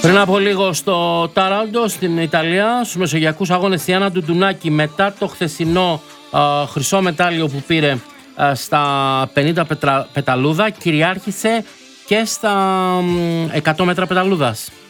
Πριν από λίγο στο Τάραντο στην Ιταλία, στους Μεσογειακούς Αγώνες, η Άννα Ντουντουνάκη, μετά το χθεσινό χρυσό μετάλλιο που πήρε στα 50 πεταλούδα, κυριάρχησε και στα 100 μέτρα πεταλούδας.